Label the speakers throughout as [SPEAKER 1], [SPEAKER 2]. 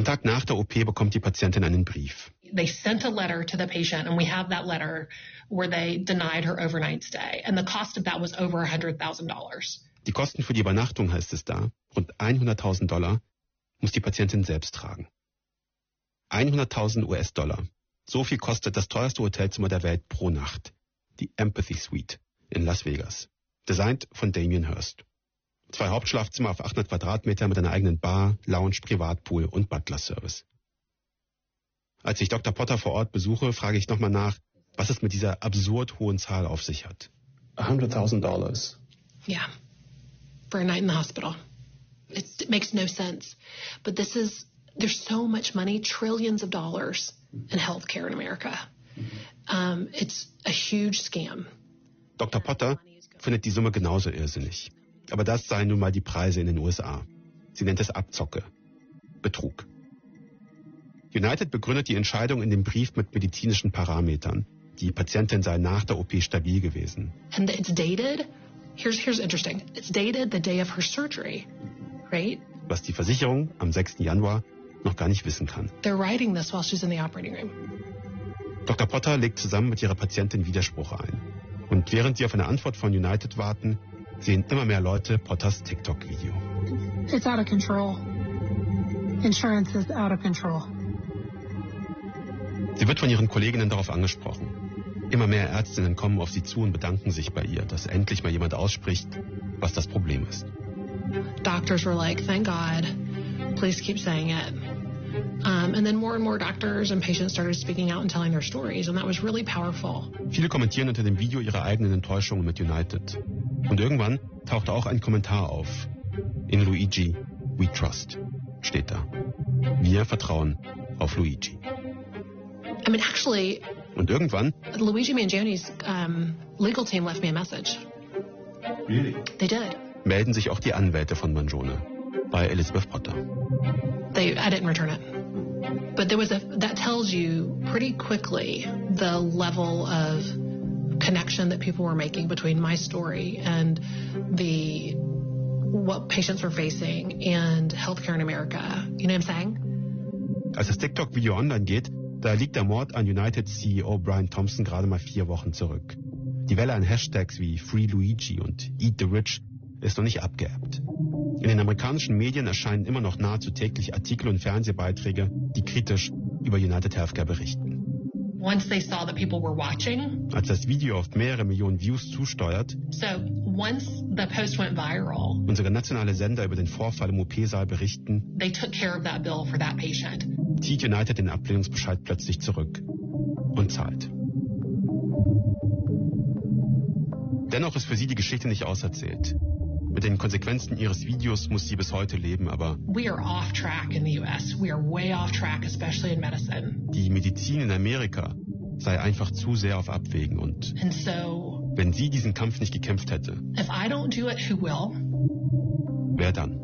[SPEAKER 1] Tag nach der OP bekommt die Patientin einen Brief.
[SPEAKER 2] They sent a letter to the patient, and we have that letter where they denied her overnight stay. And the cost of that was over $100,000.
[SPEAKER 1] Die Kosten für die Übernachtung, heißt es da, rund $100.000, muss die Patientin selbst tragen. 100.000 US-Dollar. So viel kostet das teuerste Hotelzimmer der Welt pro Nacht. Die Empathy Suite in Las Vegas. Designt von Damien Hirst. 2 Hauptschlafzimmer auf 800 Quadratmeter mit einer eigenen Bar, Lounge, Privatpool und Butler-Service. Als ich Dr. Potter vor Ort besuche, frage ich nochmal nach, was es mit dieser absurd hohen Zahl auf sich hat. $100,000.
[SPEAKER 2] Yeah, for a night in the hospital. It makes no sense. But there's so much money, trillions of dollars in healthcare in America. It's a huge scam.
[SPEAKER 1] Dr. Potter findet die Summe genauso irrsinnig. Aber das seien nun mal die Preise in den USA. Sie nennt es Abzocke. Betrug. United begründet die Entscheidung in dem Brief mit medizinischen Parametern. Die Patientin sei nach der OP stabil gewesen.
[SPEAKER 2] And it's dated. Here's interesting. It's dated the day of her surgery, right?
[SPEAKER 1] Was die Versicherung am 6. Januar noch gar nicht wissen kann.
[SPEAKER 2] They're writing this while she's in the operating room.
[SPEAKER 1] Dr. Potter legt zusammen mit ihrer Patientin Widerspruch ein. Und während sie auf eine Antwort von United warten, sehen immer mehr Leute Potters TikTok-Video.
[SPEAKER 3] It's out of control. Insurance is out of control.
[SPEAKER 1] Sie wird von ihren Kolleginnen darauf angesprochen. Immer mehr Ärztinnen kommen auf sie zu und bedanken sich bei ihr, dass endlich mal jemand ausspricht, was das Problem ist.
[SPEAKER 2] Doctors were like, thank God, please keep saying it. And then more and more doctors and patients started speaking out and telling their stories, and that was really powerful.
[SPEAKER 1] Viele kommentieren unter dem Video ihre eigenen Enttäuschungen mit United. Und irgendwann taucht auch ein Kommentar auf. In Luigi, we trust, steht da. Wir vertrauen auf Luigi.
[SPEAKER 2] I mean, actually,
[SPEAKER 1] und irgendwann
[SPEAKER 2] Luigi Mangioni's legal team left me a message.
[SPEAKER 1] Really?
[SPEAKER 2] They did.
[SPEAKER 1] Melden sich auch die Anwälte von Mangione bei Elizabeth Potter.
[SPEAKER 2] I didn't return it. But that tells you pretty quickly the level of connection that people were making between my story and what patients were facing and healthcare in America. You know what I'm saying?
[SPEAKER 1] Als das TikTok-Video online geht, da liegt der Mord an United-CEO Brian Thompson gerade mal 4 Wochen zurück. Die Welle an Hashtags wie Free Luigi und Eat the Rich ist noch nicht abgeebbt. In den amerikanischen Medien erscheinen immer noch nahezu täglich Artikel und Fernsehbeiträge, die kritisch über United Healthcare berichten.
[SPEAKER 2] Once they saw that people were watching,
[SPEAKER 1] als das Video auf mehrere Millionen Views zusteuert,
[SPEAKER 2] so once the post went viral,
[SPEAKER 1] unsere nationale Sender über den Vorfall im OP-Saal berichten,
[SPEAKER 2] they took care of that bill for that patient.
[SPEAKER 1] Zieht United den Ablehnungsbescheid plötzlich zurück und zahlt. Dennoch ist für sie die Geschichte nicht auserzählt. Mit den Konsequenzen ihres Videos muss sie bis heute leben, aber
[SPEAKER 2] we are off track in the US. We are way off track, especially in medicine.
[SPEAKER 1] Die Medizin in Amerika sei einfach zu sehr auf Abwägen und
[SPEAKER 2] so,
[SPEAKER 1] wenn sie diesen Kampf nicht gekämpft hätte,
[SPEAKER 2] if I don't do it, who will?
[SPEAKER 1] Wer dann?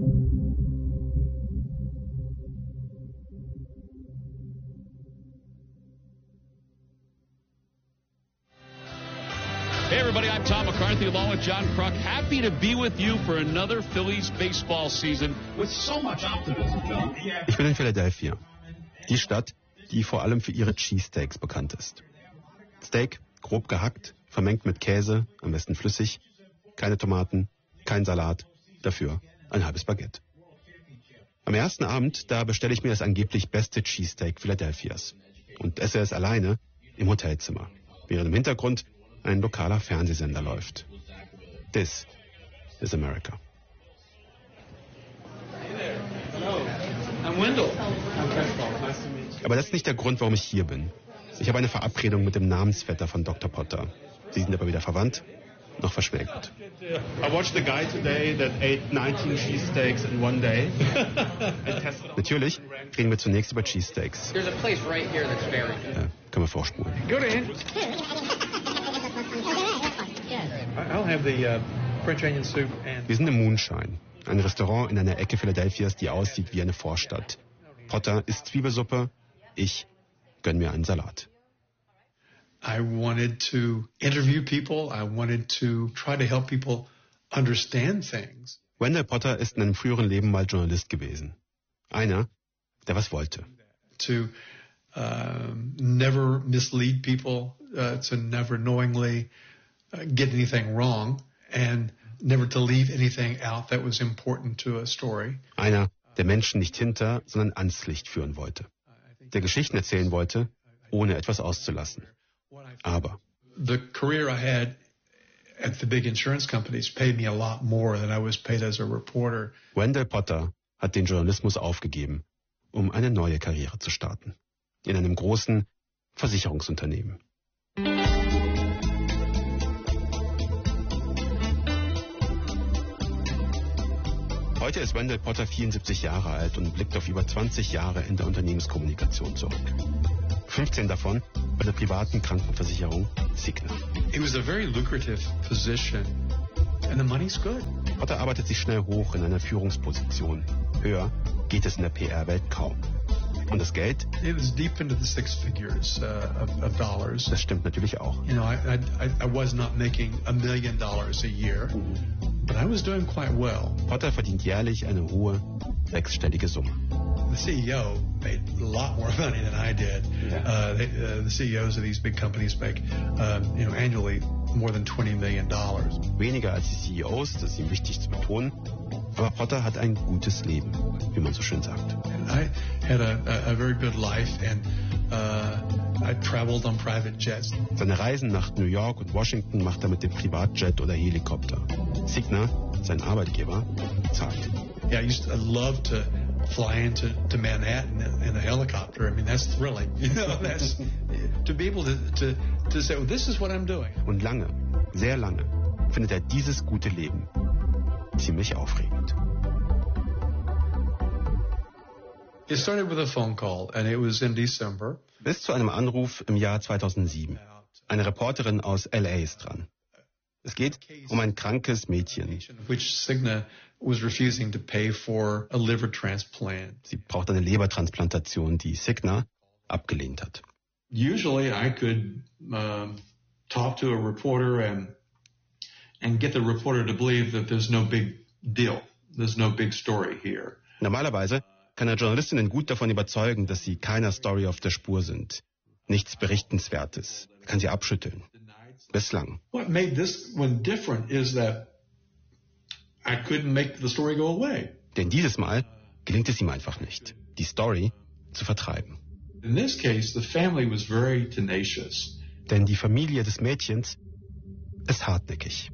[SPEAKER 4] Hey everybody, I'm Tom McCarthy along with John Kruk. Happy to be with you for another Phillies baseball season with so much optimism, John.
[SPEAKER 1] Ich bin in Philadelphia, die Stadt, die vor allem für ihre Cheesesteaks bekannt ist. Steak, grob gehackt, vermengt mit Käse, am besten flüssig, keine Tomaten, kein Salat, dafür ein halbes Baguette. Am ersten Abend, da bestelle ich mir das angeblich beste Cheesesteak Philadelphias und esse es alleine im Hotelzimmer, während im Hintergrund ein lokaler Fernsehsender läuft. This is America. Aber das ist nicht der Grund, warum ich hier bin. Ich habe eine Verabredung mit dem Namensvetter von Dr. Potter. Sie sind aber weder verwandt noch verschwägert.
[SPEAKER 5] I watched a guy today that ate 19 cheesesteaks in one day.
[SPEAKER 1] Natürlich reden wir zunächst über Cheesesteaks.
[SPEAKER 6] There's a place right here that's very good.
[SPEAKER 1] Können wir vorspulen.
[SPEAKER 5] Go to him. I'll have the French onion soup and...
[SPEAKER 1] Wir sind im Moonshine, ein Restaurant in einer Ecke Philadelphias, die aussieht wie eine Vorstadt. Potter isst Zwiebelsuppe, ich gönn mir einen Salat.
[SPEAKER 7] I wanted to interview people. I wanted to try to help people understand things.
[SPEAKER 1] Wendell Potter ist in einem früheren Leben mal Journalist gewesen. Einer, der was wollte.
[SPEAKER 7] To never mislead people, to never knowingly get anything wrong, and never to leave anything out that was important to a story.
[SPEAKER 1] Einer, der Menschen nicht hinter, sondern ans Licht führen wollte. Der Geschichten erzählen wollte, ohne etwas auszulassen. Aber
[SPEAKER 7] the career I had at the big insurance companies paid me a lot more than I was paid as a reporter.
[SPEAKER 1] Wendell Potter hat den Journalismus aufgegeben, um eine neue Karriere zu starten. In einem großen Versicherungsunternehmen. Heute ist Wendell Potter 74 Jahre alt und blickt auf über 20 Jahre in der Unternehmenskommunikation zurück. 15 davon bei der privaten Krankenversicherung Cigna.
[SPEAKER 7] It was a very lucrative position and the money's good.
[SPEAKER 1] Potter arbeitet sich schnell hoch in einer Führungsposition. Höher geht es in der PR-Welt kaum. Und das Geld?
[SPEAKER 7] It was deep into the six figures of dollars.
[SPEAKER 1] Das stimmt natürlich auch.
[SPEAKER 7] You know, I was not making $1 million a year, but I was doing quite well.
[SPEAKER 1] Potter verdient jährlich eine hohe, sechsstellige Summe.
[SPEAKER 7] The CEO made a lot more money than I did. The CEOs of these big companies make, annually more than $20 million.
[SPEAKER 1] Weniger als die CEOs, das ist ihm wichtig zu betonen. Aber Potter hat ein gutes Leben, wie man so schön sagt.
[SPEAKER 7] And I had a very good life, and I traveled on private jets.
[SPEAKER 1] Seine Reisen nach New York und Washington macht er mit dem Privatjet oder Helikopter. Cigna, sein Arbeitgeber, zahlt.
[SPEAKER 7] Yeah, I love to fly into Manhattan in a helicopter. I mean, that's thrilling. You know, that's to be able to say, well, this is what I'm doing.
[SPEAKER 1] Und lange, sehr lange, findet er dieses gute Leben ziemlich aufregend.
[SPEAKER 7] It started with a phone call, and it was in December.
[SPEAKER 1] Bis zu einem Anruf im Jahr 2007. Eine Reporterin aus LA ist dran. Es geht um ein krankes Mädchen.
[SPEAKER 7] Which Cigna was refusing to pay for a liver transplant.
[SPEAKER 1] Sie braucht eine Lebertransplantation, die Cigna abgelehnt hat.
[SPEAKER 8] Usually I could talk to a reporter and get the reporter to believe that there's no big deal. There's no big story here.
[SPEAKER 1] Normalerweise kann er Journalistinnen gut davon überzeugen, dass sie keiner Story auf der Spur sind. Nichts Berichtenswertes. Er kann sie abschütteln. Bislang.
[SPEAKER 8] What made this one different is that I couldn't make the story go away.
[SPEAKER 1] Denn dieses Mal gelingt es ihm einfach nicht, die Story zu vertreiben.
[SPEAKER 8] In this case, the family was very tenacious.
[SPEAKER 1] Denn die Familie des Mädchens ist hartnäckig.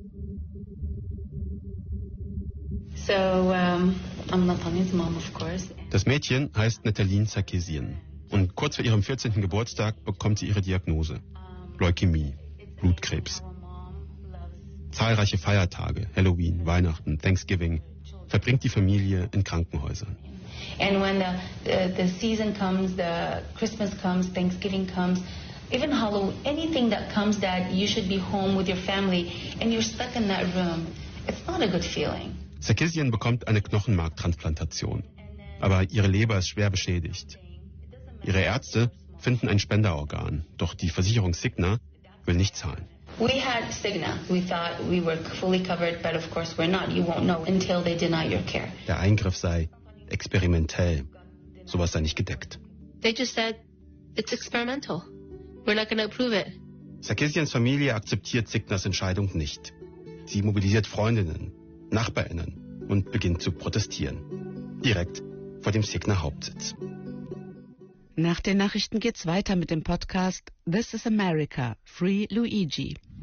[SPEAKER 9] So, I'm Natalia's mom, of course.
[SPEAKER 1] Das Mädchen heißt Natalie Sarkisian. Und kurz vor ihrem 14. Geburtstag bekommt sie ihre Diagnose. Leukämie, Blutkrebs. Zahlreiche Feiertage, Halloween, Weihnachten, Thanksgiving, verbringt die Familie in Krankenhäusern.
[SPEAKER 9] And when the season comes, the Christmas comes, Thanksgiving comes, even Halloween, anything that comes that you should be home with your family and you're stuck in that room, it's not a good feeling.
[SPEAKER 1] Sarkisian bekommt eine Knochenmarktransplantation, aber ihre Leber ist schwer beschädigt. Ihre Ärzte finden ein Spenderorgan, doch die Versicherung Cigna will nicht zahlen.
[SPEAKER 9] We had Cigna. We thought we were fully covered, but of course we're not. You won't know until they deny your care.
[SPEAKER 1] Der Eingriff sei experimentell. Sowas sei nicht gedeckt.
[SPEAKER 2] They just said, it's experimental. We're not going to approve it.
[SPEAKER 1] Sarkisians Familie akzeptiert Cignas Entscheidung nicht. Sie mobilisiert Freundinnen, NachbarInnen und beginnt zu protestieren. Direkt vor dem Cigna Hauptsitz.
[SPEAKER 10] Nach den Nachrichten geht's weiter mit dem Podcast This is America, Free Luigi.